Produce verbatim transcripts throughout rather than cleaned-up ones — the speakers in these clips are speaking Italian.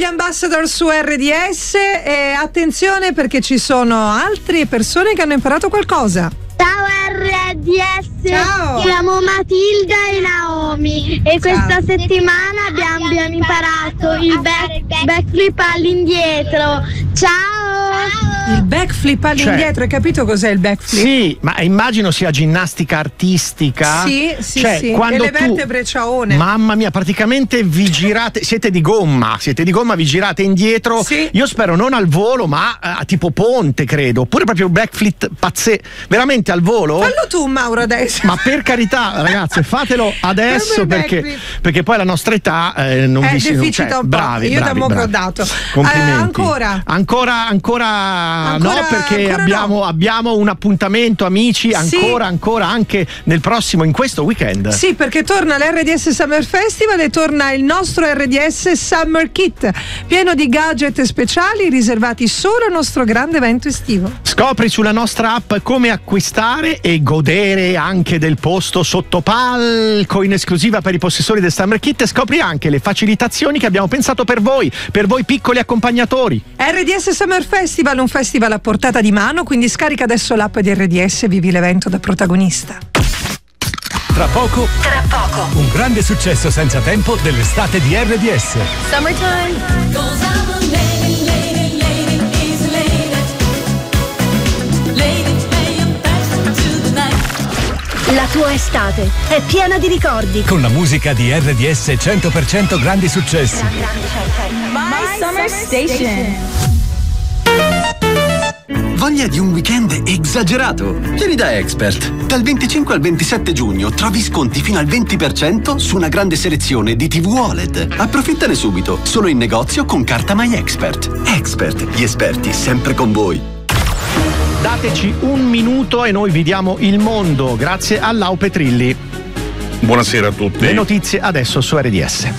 gli ambassador su R D S e attenzione perché ci sono altre persone che hanno imparato qualcosa. Ciao R D S, ciao. Siamo Matilda e Naomi e questa ciao. settimana abbiamo, abbiamo imparato il back, backflip all'indietro. Ciao! Il backflip all'indietro, cioè, hai capito cos'è il backflip? Sì, ma immagino sia ginnastica artistica. Sì, sì, cioè, sì. Quando e le vertebre ciaone. Mamma mia, praticamente vi girate, siete di gomma, siete di gomma, vi girate indietro. Sì. Io spero non al volo, ma a tipo ponte, credo. Oppure proprio backflip pazzesco. Veramente al volo? Fallo tu, Mauro, adesso. Ma per carità, ragazze, fatelo adesso perché, perché poi la nostra età eh, non eh, vi si deficita cioè, un bravi, po'. Io bravi, da moco ho bravi. dato. Complimenti. Eh, ancora? Ancora, ancora, ancora no, perché ancora abbiamo, no. abbiamo un appuntamento, amici, ancora, sì. ancora anche nel prossimo, in questo weekend. Sì, perché torna l'R D S Summer Festival e torna il nostro R D S Summer Kit, pieno di gadget speciali riservati solo al nostro grande evento estivo. Scopri sulla nostra app come acquistare e godere anche del posto sotto palco in esclusiva per i possessori del Summer Kit e scopri anche le facilitazioni che abbiamo pensato per voi, per voi piccoli accompagnatori. R D S Summer Festival, un festival a portata di mano, quindi scarica adesso l'app di R D S e vivi l'evento da protagonista. Tra poco, tra poco, un grande successo senza tempo dell'estate di R D S. Summertime. La tua estate è piena di ricordi. Con la musica di R D S cento per cento grandi successi. My Summer Station. Voglia di un weekend esagerato? Vieni da Expert. Dal venticinque al ventisette giugno trovi sconti fino al venti per cento su una grande selezione di tivù O L E D. Approfittane subito, solo in negozio con carta My Expert. Expert, gli esperti sempre con voi. Dateci un minuto e noi vi diamo il mondo, grazie a Lau Petrilli. Buonasera a tutti. Le notizie adesso su R D S.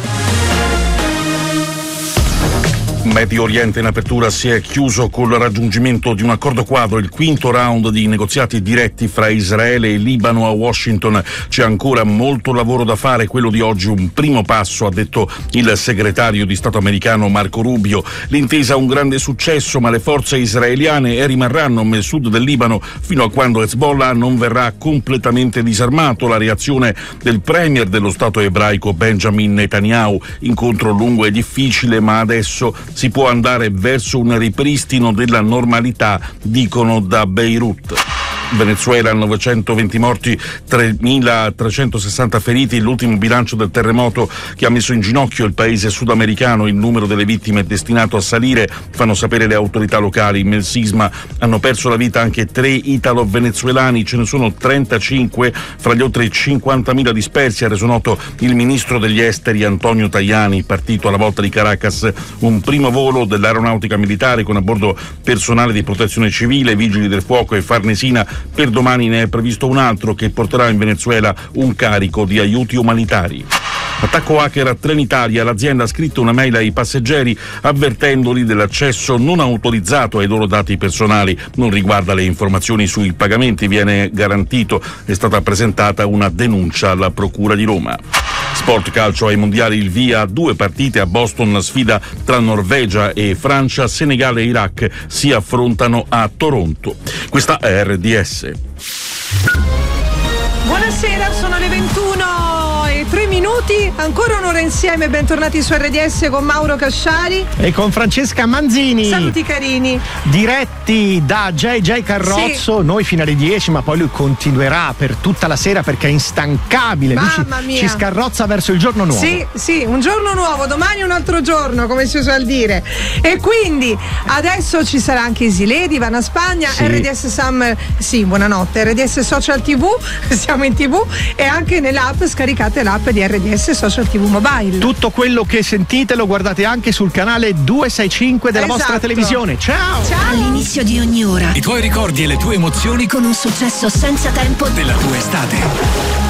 Medio Oriente in apertura si è chiuso col raggiungimento di un accordo quadro, il quinto round di negoziati diretti fra Israele e Libano a Washington. C'è ancora molto lavoro da fare, quello di oggi un primo passo, ha detto il segretario di Stato americano Marco Rubio. L'intesa è un grande successo, ma le forze israeliane rimarranno nel sud del Libano fino a quando Hezbollah non verrà completamente disarmato. La reazione del premier dello Stato ebraico Benjamin Netanyahu: incontro lungo e difficile, ma adesso si può andare verso un ripristino della normalità, dicono da Beirut. Venezuela, novecentoventi morti, tremilatrecentosessanta feriti, l'ultimo bilancio del terremoto che ha messo in ginocchio il paese sudamericano. Il numero delle vittime è destinato a salire, fanno sapere le autorità locali. Nel sisma hanno perso la vita anche tre italo-venezuelani, ce ne sono trentacinque fra gli oltre cinquantamila dispersi, ha reso noto il ministro degli esteri Antonio Tajani. Partito alla volta di Caracas un primo volo dell'aeronautica militare con a bordo personale di protezione civile, vigili del fuoco e Farnesina. Per domani ne è previsto un altro che porterà in Venezuela un carico di aiuti umanitari. Attacco hacker a Trenitalia, l'azienda ha scritto una mail ai passeggeri avvertendoli dell'accesso non autorizzato ai loro dati personali. Non riguarda le informazioni sui pagamenti, viene garantito. È stata presentata una denuncia alla Procura di Roma. Sport calcio ai mondiali, il via a due partite a Boston, la sfida tra Norvegia e Francia, Senegal e Iraq si affrontano a Toronto. Questa è R D S. Buonasera, sono le ventuno e tre minuti, ancora un'ora insieme, bentornati su R D S con Mauro Casciari e con Francesca Manzini. Saluti carini. Diretti da J J Carrozzo, sì. Noi fino alle dieci, ma poi lui continuerà per tutta la sera perché è instancabile. Mamma lui mia. Ci, ci scarrozza verso il giorno nuovo. Sì, sì, un giorno nuovo, domani un altro giorno, come si usa dire. E quindi adesso ci sarà anche Easy Lady, Ivana Spagna, sì. R D S Summer, sì, buonanotte, R D S Social T V, siamo in T V e anche nell'app, scaricate l'app di R D S Social T V Mobile. Tutto quello che sentite lo guardate anche sul canale duecentosessantacinque della esatto. vostra televisione. Ciao! Ciao! All'inizio di ogni ora i tuoi ricordi e le tue emozioni con un successo senza tempo della tua estate.